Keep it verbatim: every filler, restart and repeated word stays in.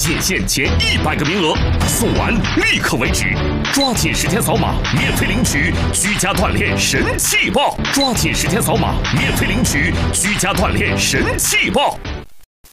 仅限前一百个名额，送完立刻为止。抓紧时间扫码，免费领取居家锻炼神器棒！抓紧时间扫码，免费领取居家锻炼神器棒！